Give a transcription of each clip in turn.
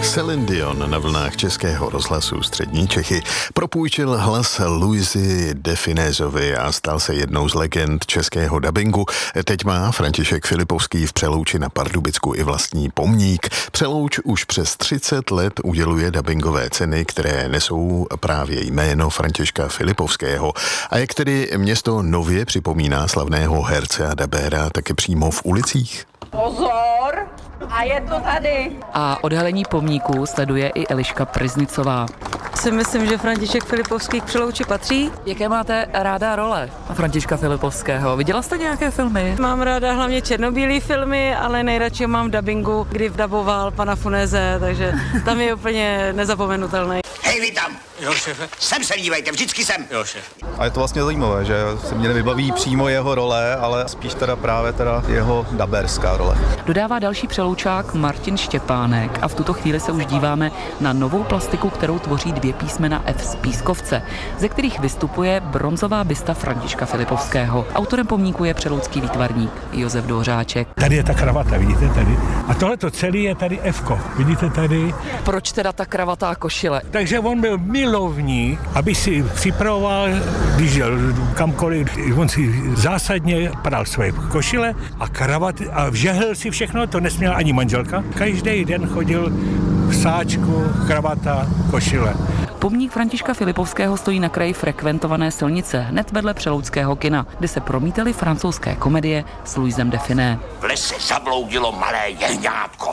Celine Dion na vlnách Českého rozhlasu Střední Čechy propůjčil hlas Louisi Definézovi a stal se jednou z legend českého dabingu. Teď má František Filipovský v Přelouči na Pardubicku i vlastní pomník. Přelouč už přes 30 let uděluje dabingové ceny, které nesou právě jméno Františka Filipovského. A jak tedy město nově připomíná slavného herce a dabéra taky přímo v ulicích? Pozor! A je to tady. A odhalení pomníků sleduje i Eliška Pryznicová. Si myslím, že František Filipovský k Přelouči patří. Jaké máte ráda role Františka Filipovského? Viděla jste nějaké filmy? Mám ráda hlavně černobílý filmy, ale nejradši mám v dabingu, kdy vdaboval pana Funéze, takže tam je úplně nezapomenutelný. Hej, vy tam! Jo, šéfe. Sem se dívejte, vždycky sem. Jo, šéf. A je to vlastně zajímavé, že se mě nevybaví přímo jeho role, ale spíš právě jeho daberská role. Dodává další přeloučák Martin Štěpánek a v tuto chvíli se už díváme na novou plastiku, kterou tvoří 2 písmena F z pískovce, ze kterých vystupuje bronzová bysta Františka Filipovského. Autorem pomníku je přeloucký výtvarník Josef Dvořáček. Tady je ta kravata, vidíte tady? A tohleto celé je tady F-ko, vidíte tady? Proč teda ta kravatá košile? Takže on byl milovník, aby si připravoval, když jel kamkoliv, on si zásadně pral své košile a kravaty a vžehl si všechno, to nesměla ani manželka. Každý den chodil v sáčku, kravata, košile. Pomník Františka Filipovského stojí na kraji frekventované silnice hned vedle Přelouckého kina, kde se promítaly francouzské komedie s Louisem de Funès. V lese zabloudilo malé jehňátko.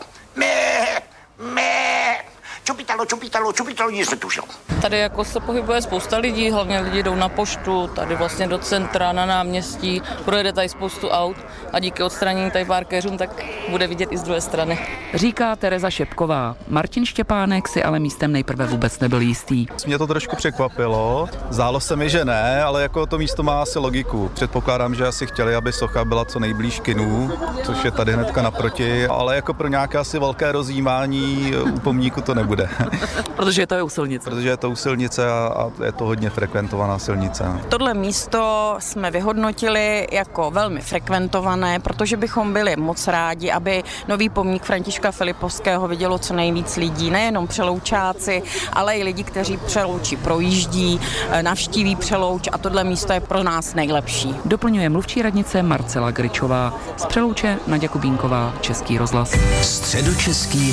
Čupitalo, nic netušilo. Tady jako se pohybuje spousta lidí, hlavně lidi jdou na poštu, tady vlastně do centra, na náměstí, projede tady spoustu aut a díky odstranění tady parkéřům tak bude vidět i z druhé strany. Říká Tereza Šepková. Martin Štěpánek si ale místem nejprve vůbec nebyl jistý. Mě to trošku překvapilo, zdálo se mi, že ne, ale jako to místo má asi logiku. Předpokládám, že asi chtěli, aby socha byla co nejblíž kinu, což je tady hnedka naproti, ale jako pro nějaké asi velké rozjímání u pomníku to nebude. Protože to je u silnice. Protože je to u silnice a je to hodně frekventovaná silnice. Tohle místo jsme vyhodnotili jako velmi frekventované, protože bychom byli moc rádi, aby nový pomník Františka Filipovského vidělo co nejvíc lidí, nejenom Přeloučáci, ale i lidi, kteří Přelouči projíždí, navštíví Přelouč a tohle místo je pro nás nejlepší. Doplňuje mluvčí radnice Marcela Gričová. Z Přelouče Naďa Kubínková, Český rozhlas. Středočeský